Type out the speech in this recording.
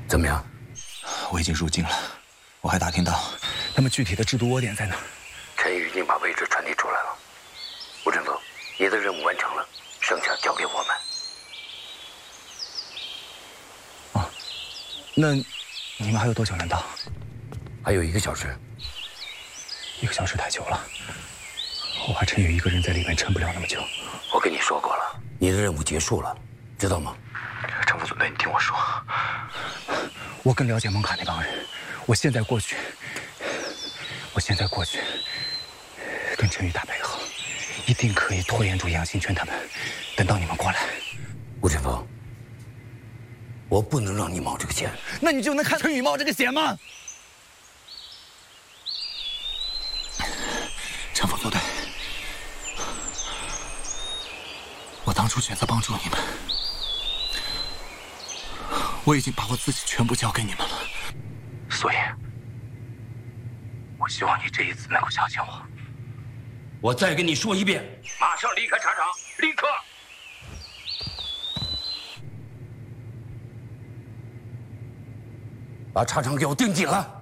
怎么样？ 我已经入境了，我还打听到他们具体的制毒窝点在哪。 陈宇已经把位置传递出来了。吴振峰，你的任务完成了，剩下交给我们。 哦，那你们还有多久能到？ 还有1个小时。 1个小时太久了，我怕陈宇一个人在里面撑不了那么久。 我跟你说过了，你的任务结束了，知道吗？ 程副总队，你听我说，我更了解蒙卡那帮人。我现在过去，跟陈宇打配合，一定可以拖延住杨新全他们。等到你们过来， 吴振峰，我不能让你冒这个险。 那你就能看陈宇冒这个险吗？程副总队，我当初选择帮助你们，我已经把我自己全部交给你们了，所以，我希望你这一次能够相信我。 我再跟你说一遍，马上离开茶厂，立刻！把茶厂给我盯紧了。